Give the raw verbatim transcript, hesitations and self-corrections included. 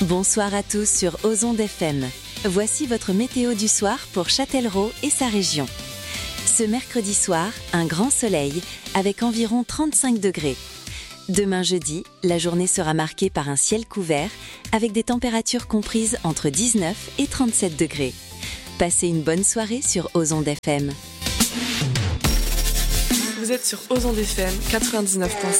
Bonsoir à tous sur Ozonde F M. Voici votre météo du soir pour Châtellerault et sa région. Ce mercredi soir, un grand soleil avec environ trente-cinq degrés. Demain jeudi, la journée sera marquée par un ciel couvert avec des températures comprises entre dix-neuf et trente-sept degrés. Passez une bonne soirée sur Ozonde F M. Vous êtes sur Ozonde F M quatre-vingt-dix-neuf virgule